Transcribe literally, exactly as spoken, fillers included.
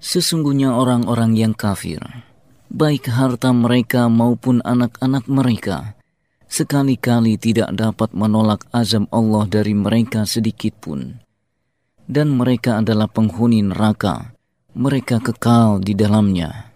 Sesungguhnya orang-orang yang kafir, baik harta mereka maupun anak-anak mereka, sekali-kali tidak dapat menolak azab Allah dari mereka sedikit pun. Dan mereka adalah penghuni neraka, mereka kekal di dalamnya.